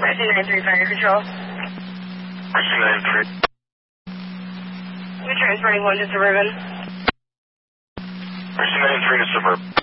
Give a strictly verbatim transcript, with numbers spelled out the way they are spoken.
Mercy nine three Fire Control. Mercy nine three. We're transporting one to Suburban. Mercy nine three to Suburban.